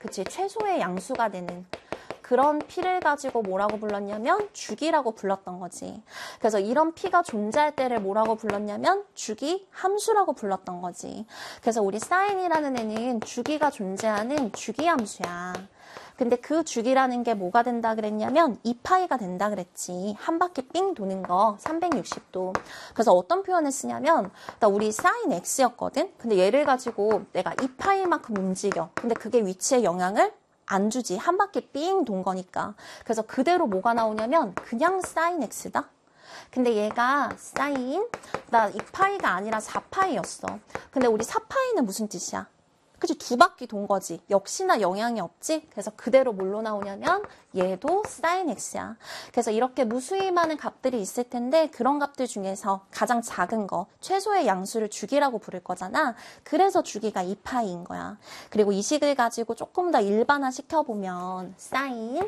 그치, 최소의 양수가 되는 그런 P를 가지고 뭐라고 불렀냐면 주기라고 불렀던 거지. 그래서 이런 P가 존재할 때를 뭐라고 불렀냐면 주기 함수라고 불렀던 거지. 그래서 우리 사인이라는 애는 주기가 존재하는 주기 함수야. 근데 그 주기라는 게 뭐가 된다 그랬냐면 2파이가 된다 그랬지. 한 바퀴 삥 도는 거 360도. 그래서 어떤 표현을 쓰냐면 나 우리 사인 x였거든. 근데 얘를 가지고 내가 2파이만큼 움직여. 근데 그게 위치에 영향을 안 주지. 한 바퀴 삥 돈 거니까. 그래서 그대로 뭐가 나오냐면 그냥 사인 x다. 근데 얘가 사인 나 2파이가 아니라 4파이였어. 근데 우리 4파이는 무슨 뜻이야? 그치, 두 바퀴 돈 거지. 역시나 영향이 없지. 그래서 그대로 뭘로 나오냐면 얘도 sin x야. 그래서 이렇게 무수히 많은 값들이 있을 텐데 그런 값들 중에서 가장 작은 거, 최소의 양수를 주기라고 부를 거잖아. 그래서 주기가 2파이인 거야. 그리고 이 식을 가지고 조금 더 일반화 시켜보면 sin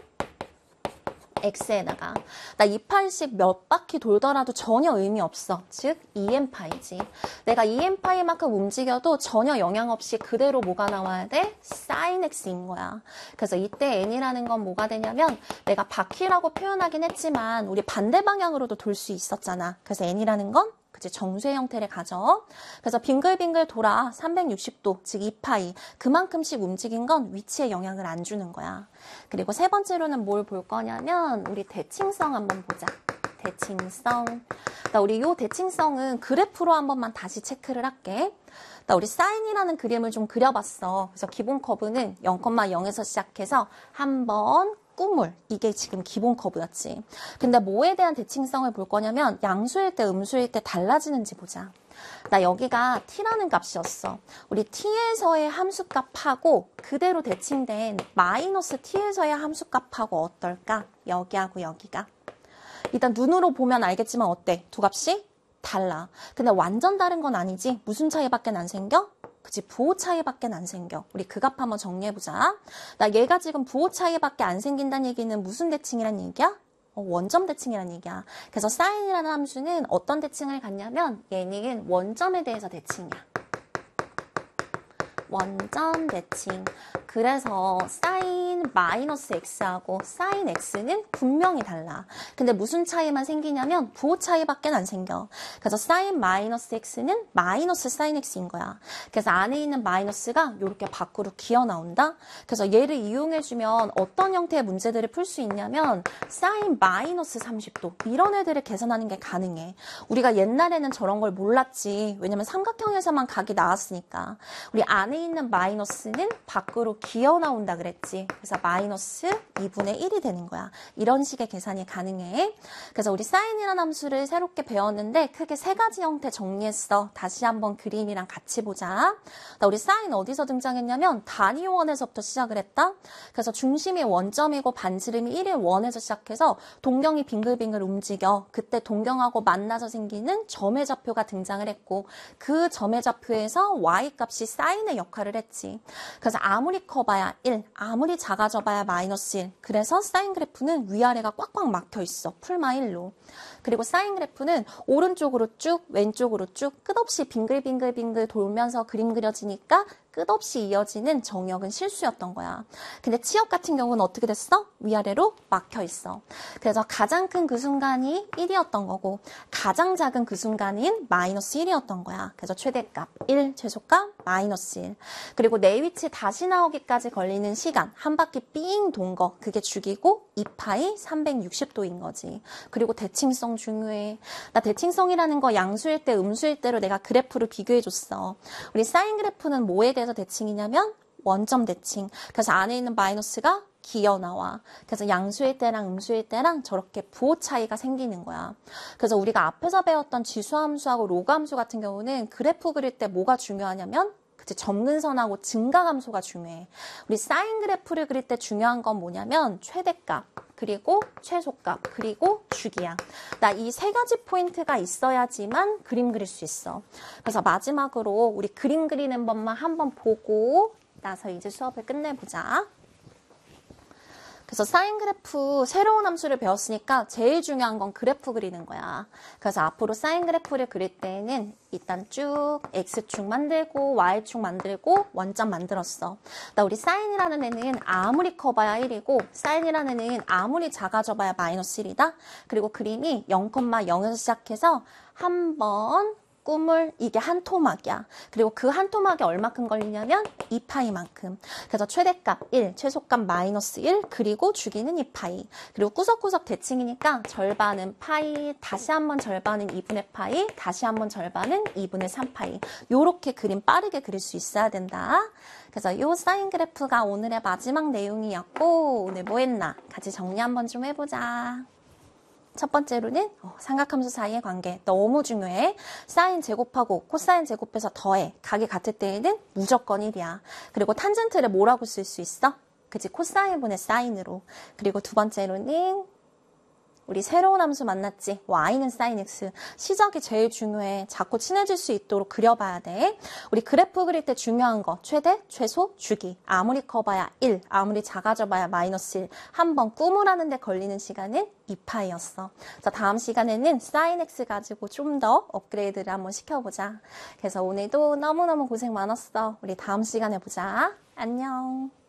x에다가 나 2파이씩 몇 바퀴 돌더라도 전혀 의미 없어. 즉 2n파이지. 내가 2n파이만큼 움직여도 전혀 영향 없이 그대로 뭐가 나와야 돼? sin x인 거야. 그래서 이때 n이라는 건 뭐가 되냐면 내가 바퀴라고 표현하긴 했지만 우리 반대 방향으로도 돌 수 있었잖아. 그래서 n이라는 건 그치, 정수의 형태를 가져. 그래서 빙글빙글 돌아 360도, 즉 2파이. 그만큼씩 움직인 건 위치에 영향을 안 주는 거야. 그리고 세 번째로는 뭘 볼 거냐면 우리 대칭성 한번 보자. 대칭성. 우리 요 대칭성은 그래프로 한 번만 다시 체크를 할게. 우리 사인이라는 그림을 좀 그려봤어. 그래서 기본 커브는 0,0에서 시작해서 한번 꾸물, 이게 지금 기본 커브였지. 근데 뭐에 대한 대칭성을 볼 거냐면 양수일 때 음수일 때 달라지는지 보자. 나 여기가 t라는 값이었어. 우리 t에서의 함수값하고 그대로 대칭된 마이너스 t에서의 함수값하고 어떨까? 여기하고 여기가. 일단 눈으로 보면 알겠지만 어때? 두 값이 달라. 근데 완전 다른 건 아니지. 무슨 차이밖에 안 생겨? 그치, 부호 차이밖에 안 생겨. 우리 그 값 한번 정리해보자. 나 얘가 지금 부호 차이밖에 안 생긴다는 얘기는 무슨 대칭이란 얘기야? 원점 대칭이란 얘기야. 그래서 사인이라는 함수는 어떤 대칭을 갖냐면 얘는 원점에 대해서 대칭이야. 원점 대칭. 그래서 sin 마이너스 x하고 sin x는 분명히 달라. 근데 무슨 차이만 생기냐면 부호 차이밖에 안 생겨. 그래서 sin 마이너스 x는 마이너스 sin x인 거야. 그래서 안에 있는 마이너스가 이렇게 밖으로 기어 나온다. 그래서 얘를 이용해주면 어떤 형태의 문제들을 풀 수 있냐면 sin 마이너스 30도 이런 애들을 계산하는 게 가능해. 우리가 옛날에는 저런 걸 몰랐지. 왜냐면 삼각형에서만 각이 나왔으니까. 우리 안에 있는 마이너스는 밖으로 기어 나온다 그랬지. 그래서 마이너스 2분의 1이 되는 거야. 이런 식의 계산이 가능해. 그래서 우리 사인이라는 함수를 새롭게 배웠는데 크게 세 가지 형태 정리했어. 다시 한번 그림이랑 같이 보자. 우리 사인 어디서 등장했냐면 단위 원에서부터 시작을 했다. 그래서 중심이 원점이고 반지름이 1의 원에서 시작해서 동경이 빙글빙글 움직여. 그때 동경하고 만나서 생기는 점의 좌표가 등장을 했고 그 점의 좌표에서 y값이 사인의 역할을 했지. 그래서 아무리 커봐야 1, 아무리 작아져봐야 마이너스 1. 그래서 사인 그래프는 위아래가 꽉꽉 막혀 있어. 풀마 1로. 그리고 사인 그래프는 오른쪽으로 쭉, 왼쪽으로 쭉 끝없이 빙글빙글 돌면서 그림 그려지니까 끝없이 이어지는 정역은 실수였던 거야. 근데 치역 같은 경우는 어떻게 됐어? 위아래로 막혀 있어. 그래서 가장 큰 그 순간이 1이었던 거고 가장 작은 그 순간인 마이너스 1이었던 거야. 그래서 최대값 1, 최소값 마이너스 1. 그리고 내 위치 다시 나오기까지 걸리는 시간 한 바퀴 삥 돈 거 그게 주기고 2파이 360도인 거지. 그리고 대칭성 중요해. 나 대칭성이라는 거 양수일 때 음수일 때로 내가 그래프를 비교해줬어. 우리 사인 그래프는 뭐에 대해서 대칭이냐면 원점 대칭. 그래서 안에 있는 마이너스가 기어 나와. 그래서 양수일 때랑 음수일 때랑 저렇게 부호 차이가 생기는 거야. 그래서 우리가 앞에서 배웠던 지수함수하고 로그함수 같은 경우는 그래프 그릴 때 뭐가 중요하냐면 그치, 점근선하고 증가함수가 중요해. 우리 사인 그래프를 그릴 때 중요한 건 뭐냐면 최대값, 그리고 최소값, 그리고 주기야. 나 이 세 가지 포인트가 있어야지만 그림 그릴 수 있어. 그래서 마지막으로 우리 그림 그리는 법만 한번 보고 나서 이제 수업을 끝내보자. 그래서 사인 그래프 새로운 함수를 배웠으니까 제일 중요한 건 그래프 그리는 거야. 그래서 앞으로 사인 그래프를 그릴 때에는 일단 쭉 X축 만들고 Y축 만들고 원점 만들었어. 나 우리 사인이라는 애는 아무리 커봐야 1이고 사인이라는 애는 아무리 작아져봐야 마이너스 1이다. 그리고 그림이 0,0에서 시작해서 한 번 꾸물 이게 한 토막이야. 그리고 그 한 토막이 얼마큼 걸리냐면 2파이만큼. 그래서 최대값 1, 최소값 마이너스 1, 그리고 주기는 2파이. 그리고 구석구석 대칭이니까 절반은 파이, 다시 한번 절반은 2분의 파이, 다시 한번 절반은 2분의 3파이. 요렇게 그림 빠르게 그릴 수 있어야 된다. 그래서 요 사인 그래프가 오늘의 마지막 내용이었고 오늘 뭐 했나? 같이 정리 한번 좀 해보자. 첫 번째로는 삼각함수 사이의 관계 너무 중요해. 사인 제곱하고 코사인 제곱해서 더해. 각이 같을 때에는 무조건 1이야. 그리고 탄젠트를 뭐라고 쓸 수 있어? 그치, 코사인분의 사인으로. 그리고 두 번째로는 우리 새로운 함수 만났지? y는 sin x. 시작이 제일 중요해. 자꾸 친해질 수 있도록 그려봐야 돼. 우리 그래프 그릴 때 중요한 거 최대, 최소, 주기. 아무리 커봐야 1, 아무리 작아져봐야 마이너스 1. 한번 꾸물하는 데 걸리는 시간은 2파이였어. 자, 다음 시간에는 sin x 가지고 좀 더 업그레이드를 한번 시켜보자. 그래서 오늘도 너무너무 고생 많았어. 우리 다음 시간에 보자. 안녕.